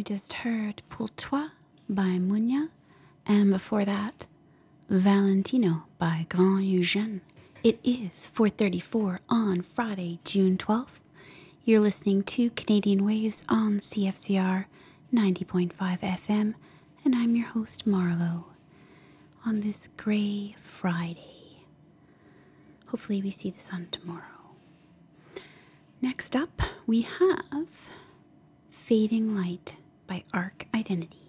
just heard Pour Toi by Munya, and before that, Valentino by Grand Eugène. It is 4:34 on Friday, June 12th. You're listening to Canadian Waves on CFCR 90.5 FM, and I'm your host, Marlo, on this gray Friday. Hopefully we see the sun tomorrow. Next up, we have Fading Light by Arc Identity.